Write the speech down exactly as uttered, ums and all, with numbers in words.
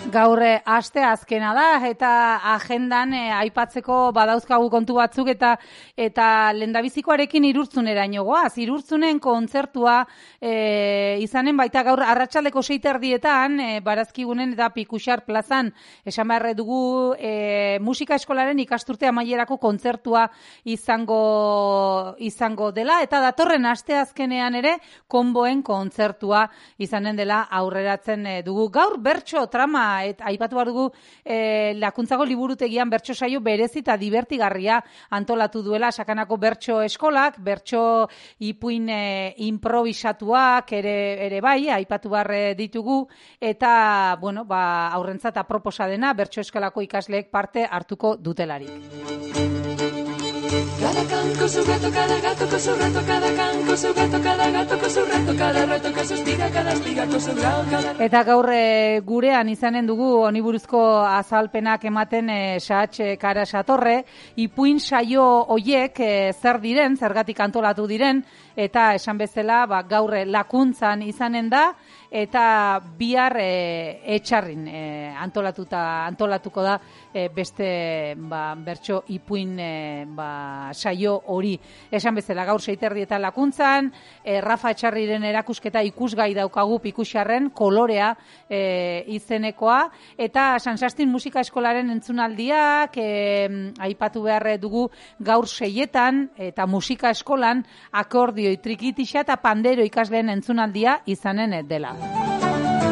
Gaur aste azkena da eta agendan e, aipatzeko badauzkagu kontu batzuk eta eta lehendabizikoarekin Irurtzuneraino goaz. Irurtzunen kontzertua e, izanen baita gaur arratsaldeko sei erdietan e, Barazkigunen eta Pikuxar plazan esan behar dugu e, musika eskolaren ikasturte amaierako kontzertua izango izango dela eta datorren aste azkenean ere konboen kontzertua izanen dela aurreratzen e, dugu. Gaur bertso trama eta aipatu behar dugu e, Lakuntzago liburutegian bertso saio berezi eta divertigarria antolatu duela Sakanako bertso eskolak, bertso ipuin e, improvisatuak ere, ere bai, aipatu behar ditugu eta bueno, ba, aurrentzat aproposa dena bertso eskolako ikasleek parte hartuko dutelarik. Cada can con su gato, cada gato con su rato, cada can con su gato, cada gato con su rato, cada rato con su espiga, cada espiga con su grau, cada... Eta gaur e, gurean izanen dugu honi buruzko azalpenak ematen e, Sahatxe Kara Satorre, ipuin saio hoiek e, zer diren, zergatik antolatu diren, eta esan bezala ba, gaur Lakuntzan izanen da, eta bihar e, etxarrin e, antolatuta antolatuko da e, beste ba, bertso ipuin e, ba, saio hori. Esan bezala gaur sei erdietan Lakuntzan, e, Rafa Etxarriren erakusketa ikusgai daukagu Pikuxarren kolorea e, izenekoa, eta San Sastin musika eskolaren entzunaldiak e, aipatu behar dugu gaur seietan eta musika eskolan akordioi, trikitixa eta pandero ikasleen entzunaldia izanen dela.